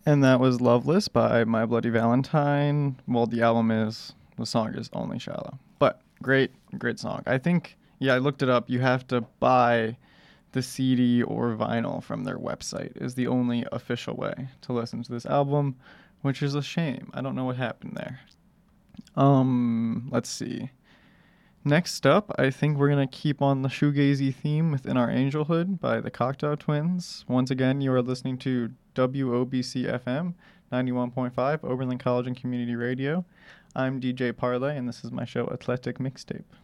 And that was Loveless by My Bloody Valentine. Well, the song is Only Shallow. But great song. I think, yeah, I looked it up. You have to buy the CD or vinyl from their website, is the only official way to listen to this album, which is a shame. I don't know what happened there. Let's see. Next up, I think we're going to keep on the shoegazy theme within our Angelhood by the Cocteau Twins. Once again, you are listening to WOBC FM 91.5, Oberlin College and Community Radio. I'm DJ Parlay, and this is my show, Eclectic Mixtape.